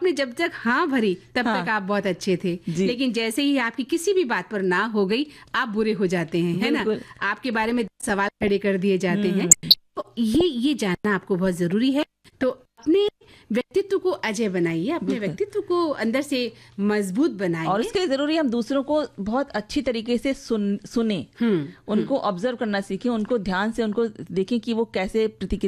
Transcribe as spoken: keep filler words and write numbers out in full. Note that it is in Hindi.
आपने जब तक हाँ भरी तब हाँ। तक आप बहुत अच्छे थे, जी। लेकिन जैसे ही आपकी किसी भी बात पर ना हो गई आप बुरे हो जाते हैं, है ना। बिल्कुल। आपके बारे में सवाल खड़े कर दिए जाते हैं। तो ये ये जानना आपको बहुत जरूरी है। तो अपने व्यक्तित्व को अजय बनाइए, अपने बिल्कुल। व्यक्तित्व को अंदर से मजबूत बनाइए। और उसके लिए जरूरी है हम दूसरों को बहुत अच्छी तरीके से सुन सुने, हम्म उनको ऑब्जर्व करना सीखें, उनको ध्यान से उनको देखें कि वो कैसे प्रतिक्रिया